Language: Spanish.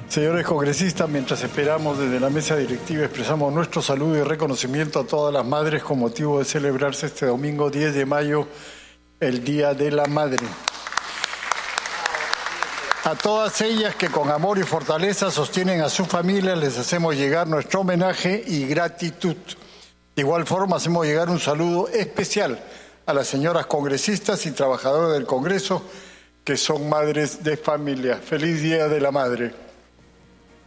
Señores congresistas, mientras esperamos desde la mesa directiva, expresamos nuestro saludo y reconocimiento a todas las madres con motivo de celebrarse este domingo 10 de mayo, el Día de la Madre. A todas ellas que con amor y fortaleza sostienen a sus familias, les hacemos llegar nuestro homenaje y gratitud. De igual forma, hacemos llegar un saludo especial a las señoras congresistas y trabajadoras del Congreso, que son madres de familia. Feliz Día de la Madre.